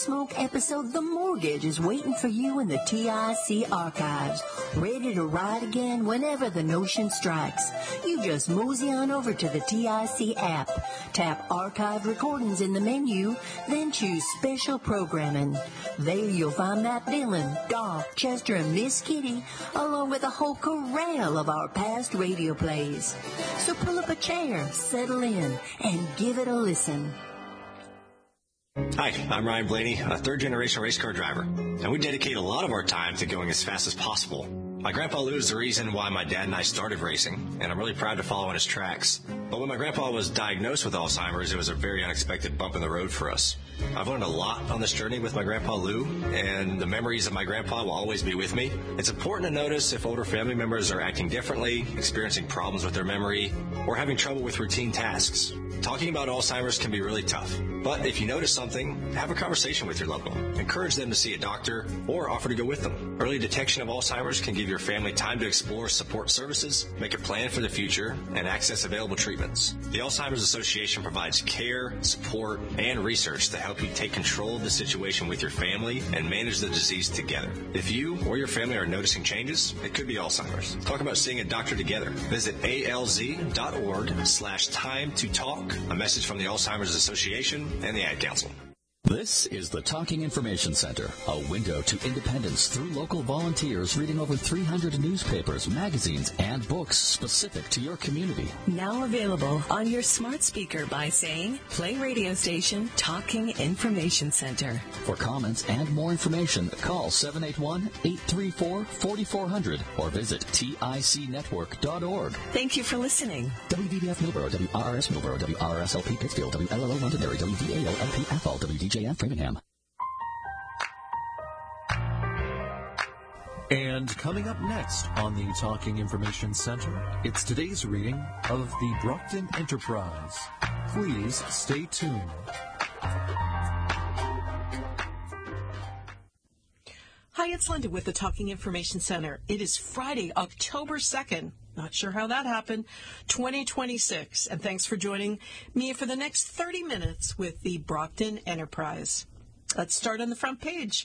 Smoke episode The Mortgage is waiting for you in the TIC archives, ready to ride again whenever the notion strikes. You just mosey on over to the TIC app, tap Archive Recordings in the menu, then choose Special Programming. There you'll find Matt Dillon, Doc, Chester, and Miss Kitty, along with a whole corral of our past radio plays. So pull up a chair, settle in, and give it a listen. Hi, I'm Ryan Blaney, a third-generation race car driver, and we dedicate a lot of our time to going as fast as possible. My Grandpa Lou is the reason why my dad and I started racing, and I'm really proud to follow in his tracks. But when my grandpa was diagnosed with Alzheimer's, it was a very unexpected bump in the road for us. I've learned a lot on this journey with my Grandpa Lou, and the memories of my grandpa will always be with me. It's important to notice if older family members are acting differently, experiencing problems with their memory, or having trouble with routine tasks. Talking about Alzheimer's can be really tough, but if you notice something, have a conversation with your loved one. Encourage them to see a doctor or offer to go with them. Early detection of Alzheimer's can give your family time to explore support services, make a plan for the future, and access available treatments. The Alzheimer's Association provides care, support, and research to help you take control of the situation with your family and manage the disease together. If you or your family are noticing changes, it could be Alzheimer's. Talk about seeing a doctor together. Visit alz.org/time to talk. A message from the Alzheimer's Association and the Ad Council. This is the Talking Information Center, a window to independence through local volunteers reading over 300 newspapers, magazines, and books specific to your community. Now available on your smart speaker by saying, play radio station Talking Information Center. For comments and more information, call 781-834-4400 or visit ticnetwork.org. Thank you for listening. WDBF Millboro, WRRS Millboro, WRSLP Pittsfield, WLLO Londonderry, WVALLP Athol, WDJF Framingham. And coming up next on the Talking Information Center, it's today's reading of the Brockton Enterprise. Please stay tuned. Hi, it's Linda with the Talking Information Center. It is Friday, October 2nd. Not sure how that happened. 2026. And thanks for joining me for the next 30 minutes with the Brockton Enterprise. Let's start on the front page.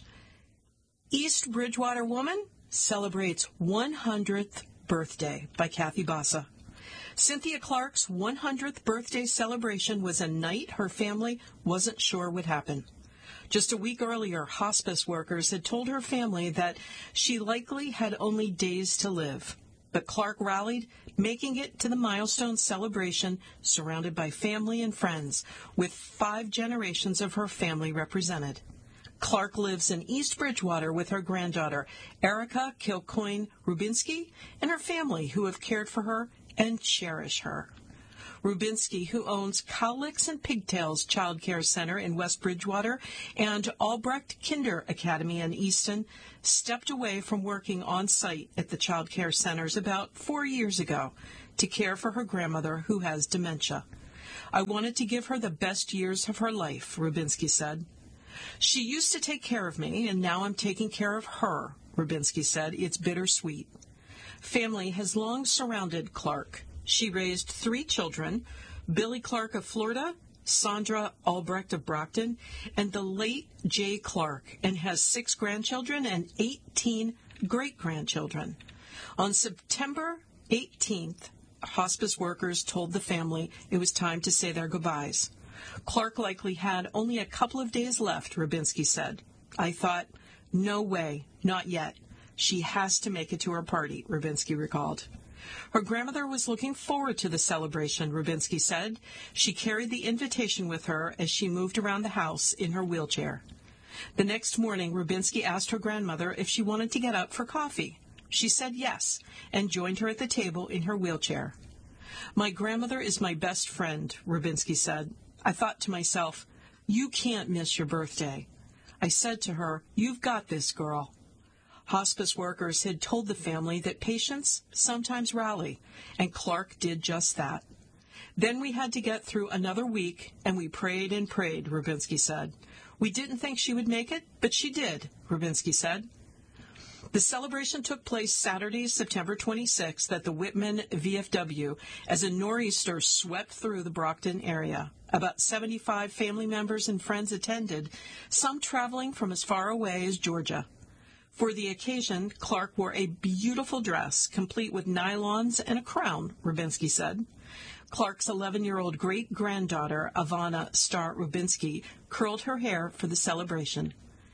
East Bridgewater woman celebrates 100th birthday by Kathy Bassa. Cynthia Clark's 100th birthday celebration was a night her family wasn't sure would happen. Just a week earlier, hospice workers had told her family that she likely had only days to live. But Clark rallied, making it to the milestone celebration surrounded by family and friends, with 5 generations of her family represented. Clark lives in East Bridgewater with her granddaughter, Erica Kilcoyne Rubinsky, and her family who have cared for her and cherish her. Rubinsky, who owns Cowlicks and Pigtails Child Care Center in West Bridgewater and Albrecht Kinder Academy in Easton, stepped away from working on site at the child care centers about 4 years ago to care for her grandmother who has dementia. I wanted to give her the best years of her life, Rubinsky said. She used to take care of me, and now I'm taking care of her, Rubinsky said. It's bittersweet. Family has long surrounded Clark. She raised 3 children, Billy Clark of Florida, Sandra Albrecht of Brockton, and the late Jay Clark, and has 6 grandchildren and 18 great-grandchildren. On September 18th, hospice workers told the family it was time to say their goodbyes. Clark likely had only a couple of days left, Rubinsky said. I thought, no way, not yet. She has to make it to her party, Rubinsky recalled. Her grandmother was looking forward to the celebration, Rubinsky said. She carried the invitation with her as she moved around the house in her wheelchair. The next morning, Rubinsky asked her grandmother if she wanted to get up for coffee. She said yes, and joined her at the table in her wheelchair. My grandmother is my best friend, Rubinsky said. I thought to myself, you can't miss your birthday. I said to her, you've got this, girl. Hospice workers had told the family that patients sometimes rally, and Clark did just that. Then we had to get through another week, and we prayed and prayed, Rubinsky said. We didn't think she would make it, but she did, Rubinsky said. The celebration took place Saturday, September 26th at the Whitman VFW as a nor'easter swept through the Brockton area. About 75 family members and friends attended, some traveling from as far away as Georgia. For the occasion, Clark wore a beautiful dress, complete with nylons and a crown, Rubinsky said. Clark's 11-year-old great-granddaughter, Ivana Starr Rubinsky, curled her hair for the celebration.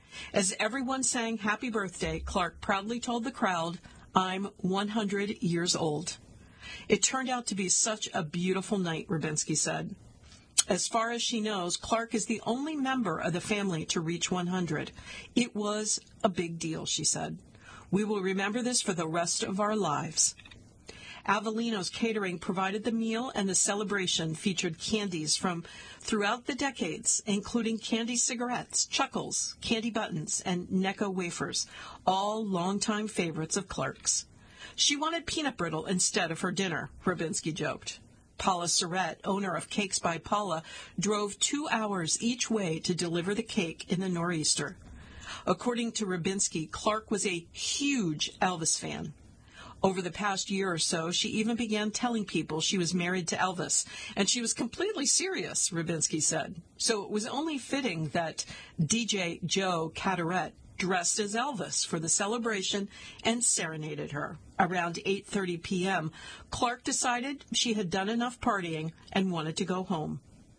As everyone sang happy birthday, Clark proudly told the crowd, "I'm 100 years old." It turned out to be such a beautiful night, Rubinsky said. As far as she knows, Clark is the only member of the family to reach 100. It was a big deal, she said. We will remember this for the rest of our lives. Avellino's Catering provided the meal, and the celebration featured candies from throughout the decades, including candy cigarettes, Chuckles, candy buttons, and Necco wafers, all longtime favorites of Clark's. She wanted peanut brittle instead of her dinner, Rubinsky joked. Paula Surratt, owner of Cakes by Paula, drove 2 hours each way to deliver the cake in the nor'easter. According to Rubinsky, Clark was a huge Elvis fan. Over the past year or so, she even began telling people she was married to Elvis, and she was completely serious, Rubinsky said. So it was only fitting that DJ Joe Cadaret dressed as Elvis for the celebration and serenaded her. Around 8:30 p.m., Clark decided she had done enough partying and wanted to go home.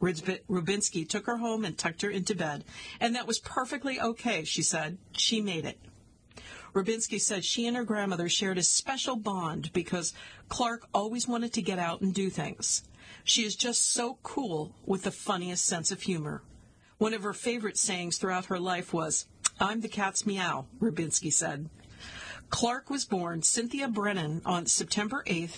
Rubinsky took her home and tucked her into bed, and that was perfectly okay, she said. She made it. Rubinsky said she and her grandmother shared a special bond because Clark always wanted to get out and do things. She is just so cool with the funniest sense of humor. One of her favorite sayings throughout her life was, "I'm the cat's meow," Rubinsky said. Clark was born Cynthia Brennan on September 8,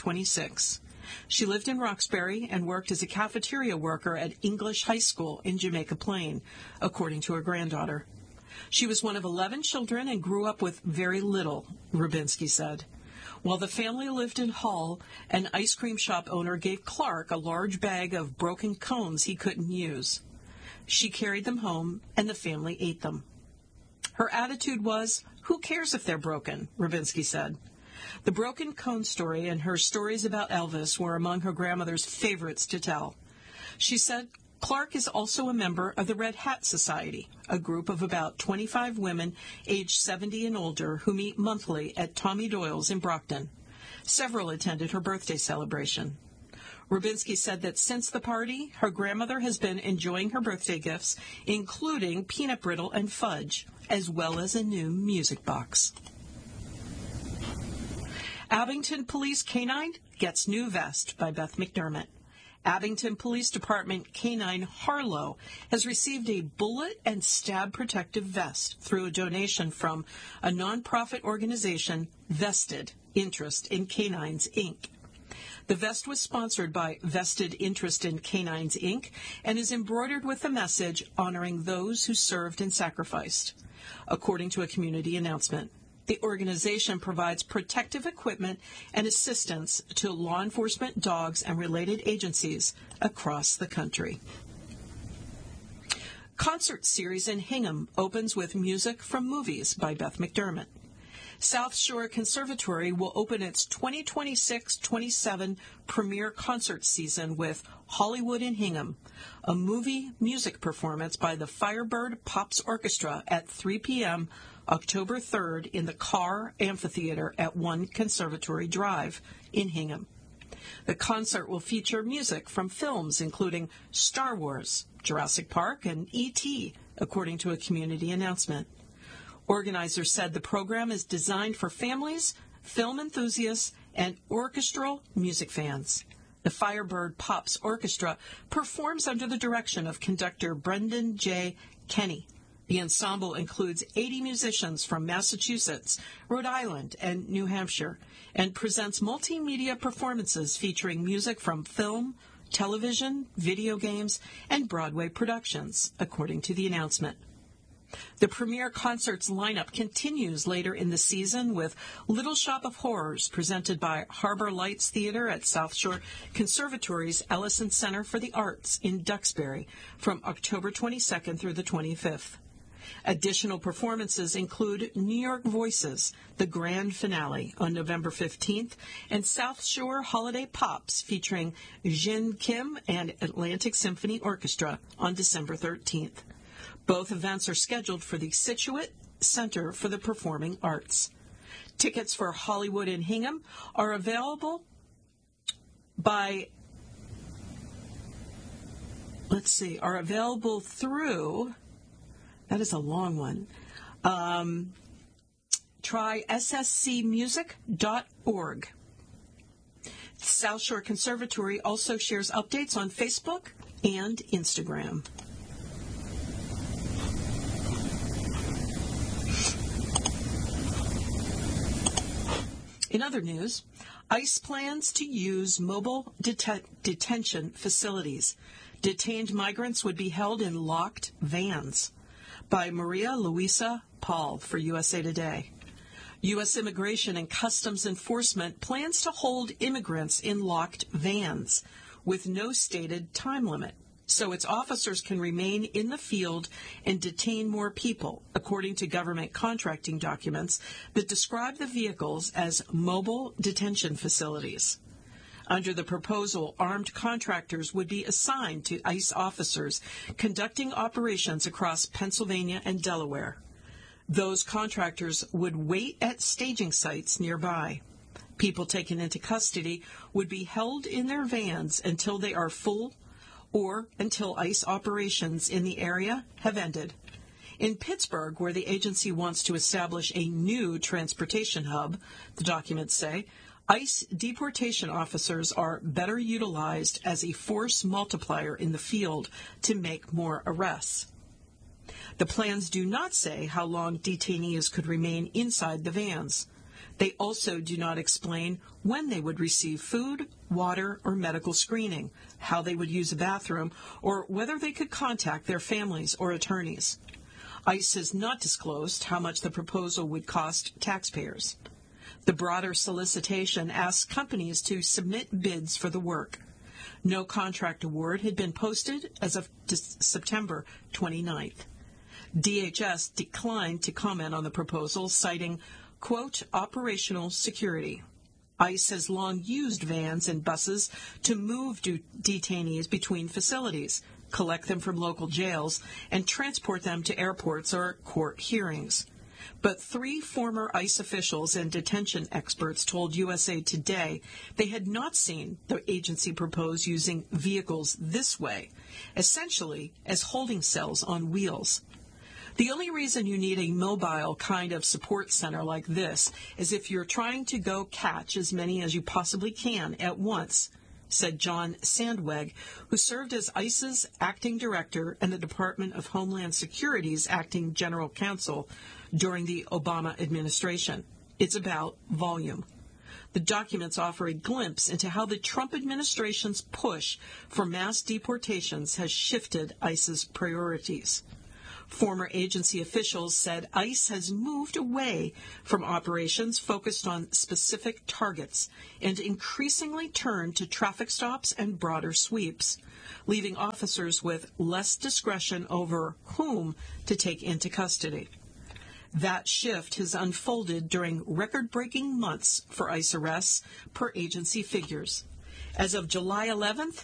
1926. She lived in Roxbury and worked as a cafeteria worker at English High School in Jamaica Plain, according to her granddaughter. She was one of 11 children and grew up with very little, Rubinsky said. While the family lived in Hull, an ice cream shop owner gave Clark a large bag of broken cones he couldn't use. She carried them home, and the family ate them. Her attitude was, "Who cares if they're broken?" Rubinsky said. The broken cone story and her stories about Elvis were among her grandmother's favorites to tell. She said Clark is also a member of the Red Hat Society, a group of about 25 women aged 70 and older who meet monthly at Tommy Doyle's in Brockton. Several attended her birthday celebration. Rubinsky said that since the party, her grandmother has been enjoying her birthday gifts, including peanut brittle and fudge, as well as a new music box. Abington Police Canine gets new vest by Beth McDermott. Abington Police Department Canine Harlow has received a bullet and stab protective vest through a donation from a nonprofit organization, Vested Interest in Canines, Inc. The vest was sponsored by Vested Interest in Canines, Inc. and is embroidered with the message honoring those who served and sacrificed. According to a community announcement, the organization provides protective equipment and assistance to law enforcement, dogs, and related agencies across the country. Concert series in Hingham opens with music from movies by Beth McDermott. South Shore Conservatory will open its 2026-27 premiere concert season with Hollywood in Hingham, a movie music performance by the Firebird Pops Orchestra at 3 p.m. October 3rd in the Carr Amphitheater at 1 Conservatory Drive in Hingham. The concert will feature music from films including Star Wars, Jurassic Park, and E.T., according to a community announcement. Organizers said the program is designed for families, film enthusiasts, and orchestral music fans. The Firebird Pops Orchestra performs under the direction of conductor Brendan J. Kenny. The ensemble includes 80 musicians from Massachusetts, Rhode Island, and New Hampshire, and presents multimedia performances featuring music from film, television, video games, and Broadway productions, according to the announcement. The premiere concerts lineup continues later in the season with Little Shop of Horrors presented by Harbor Lights Theater at South Shore Conservatory's Ellison Center for the Arts in Duxbury from October 22nd through the 25th. Additional performances include New York Voices, the grand finale on November 15th, and South Shore Holiday Pops featuring Jin Kim and Atlantic Symphony Orchestra on December 13th. Both events are scheduled for the Scituate Center for the Performing Arts. Tickets for Hollywood in Hingham are available through, that is a long one, try sscmusic.org. South Shore Conservatory also shares updates on Facebook and Instagram. In other news, ICE plans to use mobile detention facilities. Detained migrants would be held in locked vans. By Maria Luisa Paul for USA Today. U.S. Immigration and Customs Enforcement plans to hold immigrants in locked vans with no stated time limit, so its officers can remain in the field and detain more people, according to government contracting documents that describe the vehicles as mobile detention facilities. Under the proposal, armed contractors would be assigned to ICE officers conducting operations across Pennsylvania and Delaware. Those contractors would wait at staging sites nearby. People taken into custody would be held in their vans until they are full or until ICE operations in the area have ended. In Pittsburgh, where the agency wants to establish a new transportation hub, the documents say, ICE deportation officers are better utilized as a force multiplier in the field to make more arrests. The plans do not say how long detainees could remain inside the vans. They also do not explain when they would receive food, water, or medical screening, how they would use a bathroom, or whether they could contact their families or attorneys. ICE has not disclosed how much the proposal would cost taxpayers. The broader solicitation asks companies to submit bids for the work. No contract award had been posted as of September 29th. DHS declined to comment on the proposal, citing, quote, operational security. ICE has long used vans and buses to move detainees between facilities, collect them from local jails, and transport them to airports or court hearings. But 3 former ICE officials and detention experts told USA Today they had not seen the agency propose using vehicles this way, essentially as holding cells on wheels. The only reason you need a mobile kind of support center like this is if you're trying to go catch as many as you possibly can at once, said John Sandweg, who served as ICE's acting director and the Department of Homeland Security's acting general counsel during the Obama administration. It's about volume. The documents offer a glimpse into how the Trump administration's push for mass deportations has shifted ICE's priorities. Former agency officials said ICE has moved away from operations focused on specific targets and increasingly turned to traffic stops and broader sweeps, leaving officers with less discretion over whom to take into custody. That shift has unfolded during record-breaking months for ICE arrests, per agency figures. As of July 11th,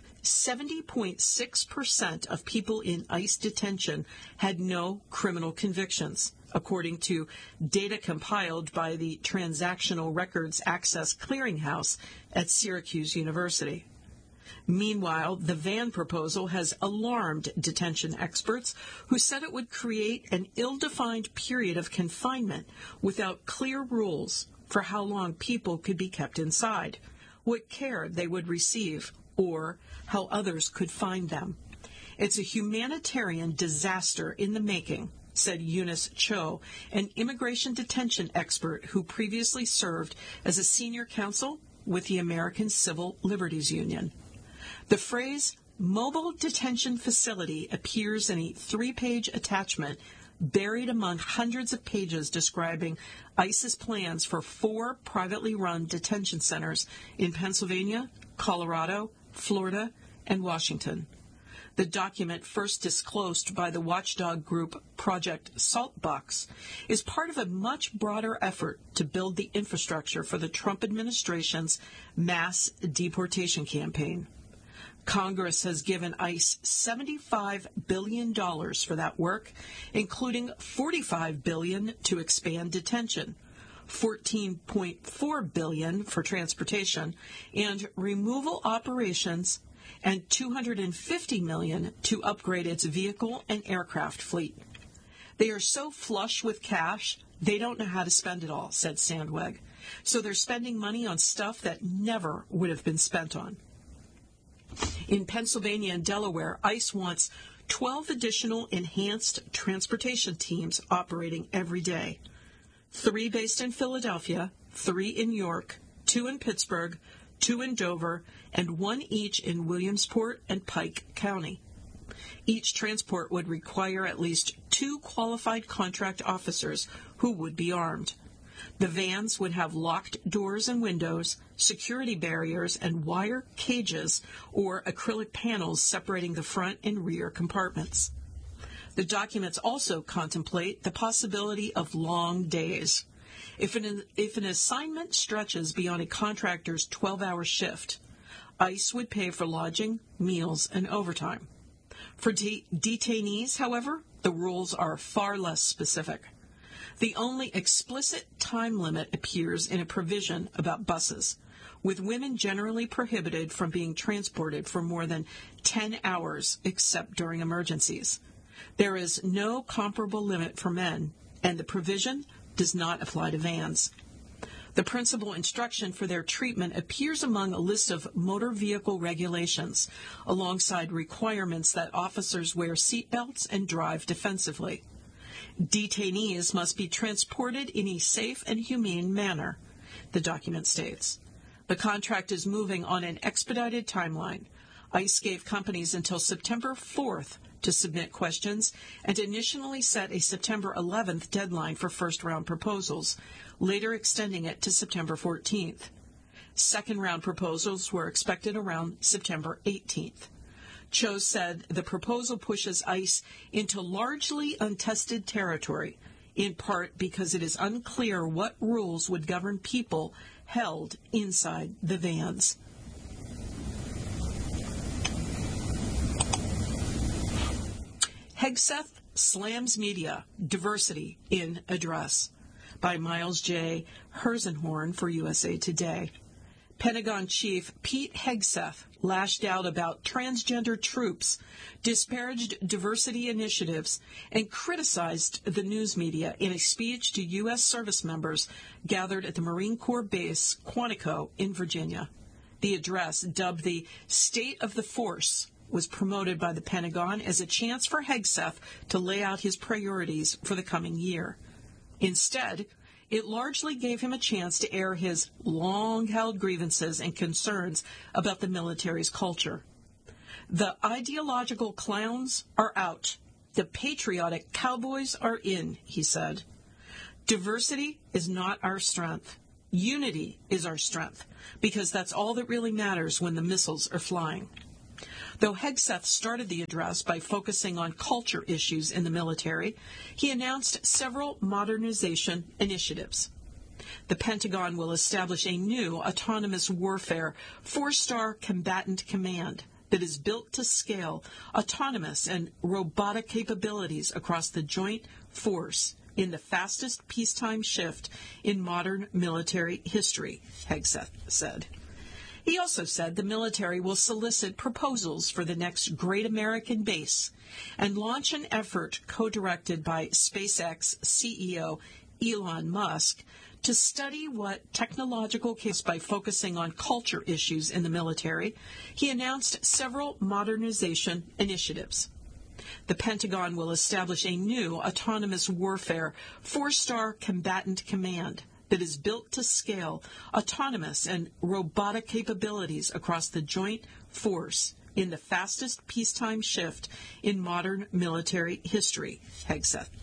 70.6% of people in ICE detention had no criminal convictions, according to data compiled by the Transactional Records Access Clearinghouse at Syracuse University. Meanwhile, the van proposal has alarmed detention experts who said it would create an ill-defined period of confinement without clear rules for how long people could be kept inside, what care they would receive, or how others could find them. It's a humanitarian disaster in the making, said Eunice Cho, an immigration detention expert who previously served as a senior counsel with the American Civil Liberties Union. The phrase mobile detention facility appears in a 3-page attachment buried among hundreds of pages describing ICE's plans for 4 privately run detention centers in Pennsylvania, Colorado, Florida, and Washington. The document, first disclosed by the watchdog group Project Saltbox, is part of a much broader effort to build the infrastructure for the Trump administration's mass deportation campaign. Congress has given ICE $75 billion for that work, including $45 billion to expand detention, $14.4 billion for transportation and removal operations, and $250 million to upgrade its vehicle and aircraft fleet. They are so flush with cash, they don't know how to spend it all, said Sandweg. So they're spending money on stuff that never would have been spent on. In Pennsylvania and Delaware, ICE wants 12 additional enhanced transportation teams operating every day. 3 based in Philadelphia, 3 in York, 2 in Pittsburgh, 2 in Dover, and 1 each in Williamsport and Pike County. Each transport would require at least 2 qualified contract officers who would be armed. The vans would have locked doors and windows, security barriers, and wire cages or acrylic panels separating the front and rear compartments. The documents also contemplate the possibility of long days. If an assignment stretches beyond a contractor's 12-hour shift, ICE would pay for lodging, meals, and overtime. For detainees, however, the rules are far less specific. The only explicit time limit appears in a provision about buses, with women generally prohibited from being transported for more than 10 hours except during emergencies. There is no comparable limit for men, and the provision does not apply to vans. The principal instruction for their treatment appears among a list of motor vehicle regulations, alongside requirements that officers wear seatbelts and drive defensively. Detainees must be transported in a safe and humane manner, the document states. The contract is moving on an expedited timeline. ICE gave companies until September 4th to submit questions and initially set a September 11th deadline for first-round proposals, later extending it to September 14th. Second-round proposals were expected around September 18th. Cho said the proposal pushes ICE into largely untested territory, in part because it is unclear what rules would govern people held inside the vans. Hegseth slams media, diversity in address, by Miles J. Herzenhorn for USA Today. Pentagon Chief Pete Hegseth lashed out about transgender troops, disparaged diversity initiatives, and criticized the news media in a speech to U.S. service members gathered at the Marine Corps base Quantico in Virginia. The address, dubbed the State of the Force, was promoted by the Pentagon as a chance for Hegseth to lay out his priorities for the coming year. Instead, it largely gave him a chance to air his long-held grievances and concerns about the military's culture. The ideological clowns are out. The patriotic cowboys are in, he said. Diversity is not our strength. Unity is our strength, because that's all that really matters when the missiles are flying. Though Hegseth started the address by focusing on culture issues in the military, he announced several modernization initiatives. The Pentagon will establish a new autonomous warfare 4-star combatant command that is built to scale autonomous and robotic capabilities across the joint force in the fastest peacetime shift in modern military history, Hegseth said. He also said the military will solicit proposals for the next great American base and launch an effort co-directed by SpaceX CEO Elon Musk to study what technological case by focusing on culture issues in the military. He announced several modernization initiatives. The Pentagon will establish a new autonomous warfare 4-star combatant command that is built to scale autonomous and robotic capabilities across the joint force in the fastest peacetime shift in modern military history, Hegseth